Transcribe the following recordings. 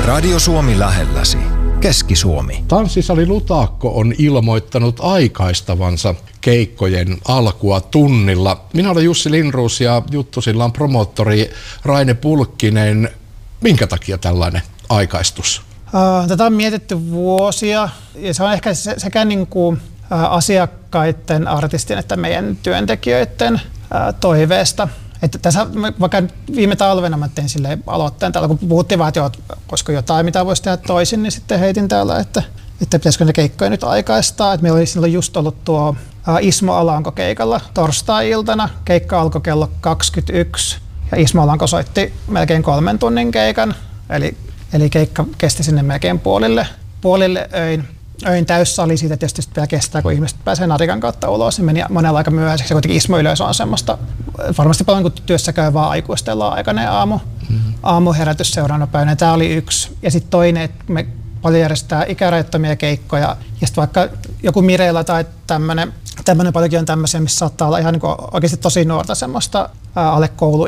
Radio Suomi lähelläsi. Keski-Suomi. Tanssisali Lutaakko on ilmoittanut aikaistavansa keikkojen alkua tunnilla. Minä olen Jussi Lindroos ja juttusillan promoottori Raine Pulkkinen. Minkä takia tällainen aikaistus? Tätä on mietitty vuosia ja se on ehkä sekä niin kuin asiakkaiden, artistien että meidän työntekijöiden toiveesta. Että tässä vaikka viime talvena mä tein silleen aloitteen täällä, kun puhuttiin vaan, että joo, olisiko jotain, mitä voisi tehdä toisin, niin sitten heitin täällä, että pitäisikö ne keikkoja nyt aikaistaa. Että meillä oli silloin just ollut tuo Ismo Alanko keikalla torstai-iltana. Keikka alkoi kello 21 ja Ismo Alanko soitti melkein 3 tunnin keikan. Eli keikka kesti sinne melkein puolille öin täyssali. Siitä tietysti vielä kestää, kun ihmiset pääsee narikan kautta ulos. Se meni monella aika myöhäiseksi. Ja kuitenkin Ismo-yleisö on semmoista varmasti paljon kuin työssä käyvää aikuistella aikainen aamuherätys seuraavana päivänä. Tämä oli yksi. Ja sitten toinen, että me paljon järjestetään ikärajoittamia keikkoja. Ja sitten vaikka joku Mirella tai tämmöinen paljonkin on tämmöisiä, missä saattaa olla ihan niin oikeasti tosi nuorta semmoista alle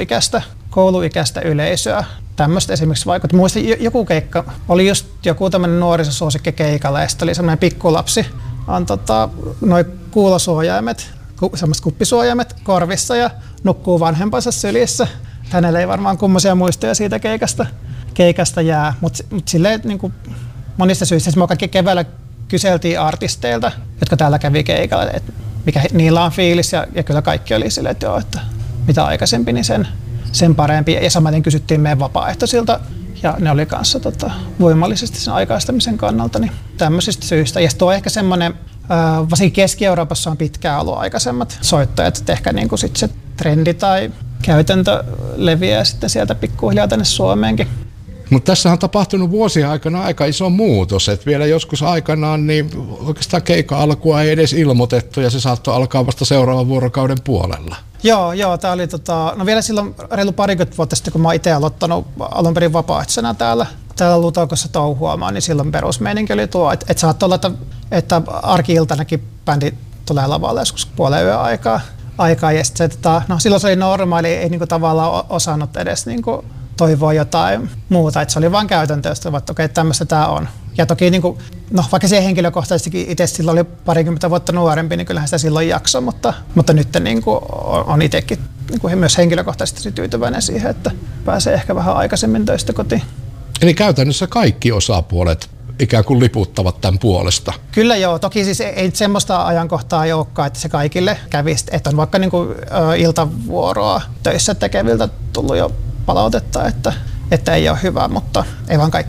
kouluikäistä yleisöä. Tämmöistä esimerkiksi vaikutti. Muistan joku keikka, oli just joku tämmöinen nuorisosuosikki keikalla ja sitten oli semmoinen pikkulapsi, on noi kuulosuojaimet, semmoiset kuppisuojaimet korvissa ja nukkuu vanhempansa sylissä. Hänellä ei varmaan kummoisia muistoja siitä keikasta jää, mutta silleen niin kuin monista syistä. Me kaikki keväällä kyseltiin artisteilta, jotka täällä kävi keikalla, että mikä niillä on fiilis ja kyllä kaikki oli silleen, että joo, että mitä aikaisempi, niin sen parempi. Ja samaten kysyttiin meidän vapaaehtoisilta ja ne oli kanssa voimallisesti sen aikaistamisen kannalta niin tämmöisistä syistä. Ja tuo ehkä semmoinen, varsinkin Keski-Euroopassa on pitkään ollut aikaisemmat soittajat, että ehkä niin kuin sit se trendi tai käytäntö leviää sitten sieltä pikkuhiljaa tänne Suomeenkin. Mutta tässä on tapahtunut vuosien aikana aika iso muutos, että vielä joskus aikanaan niin oikeastaan keikan alkua ei edes ilmoitettu ja se saattoi alkaa vasta seuraavan vuorokauden puolella. Joo, tää oli no vielä silloin reilu 20 vuotta sitten, kun mä oon itse aloittanut alun perin vapaaehtoisena täällä Lutaukossa touhuamaan, niin silloin perusmeininki oli tuo, että saattoi olla, että arki-iltanakin bändi tulee lavalle joskus puolen yön aikaa ja sitten silloin se oli normaali, ei niinku tavallaan osannut edes niinku toivoa jotain muuta, että se oli vain käytäntöistä, että okei, tämmöistä tämä on. Ja toki niin vaikka se henkilökohtaisesti itse silloin oli 20 vuotta nuorempi, niin kyllähän sitä silloin jaksoi, mutta nyt niin on itsekin niin myös henkilökohtaisesti tyytyväinen siihen, että pääsee ehkä vähän aikaisemmin töistä kotiin. Eli käytännössä kaikki osapuolet ikään kuin liputtavat tämän puolesta. Kyllä joo, toki siis ei semmoista ajankohtaa ei olekaan, että se kaikille kävisi, että on vaikka niin kuin iltavuoroa töissä tekeviltä tullut jo palautetta, että ei ole hyvä, mutta ei vaan kaikki